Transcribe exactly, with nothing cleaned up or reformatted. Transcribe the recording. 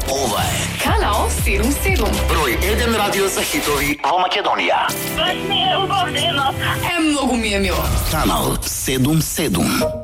ова е Канал седум седум. број еден радио за хитови во Македонија. Баш ми е убавлено. Е, многу ми е мило. Канал седум седум.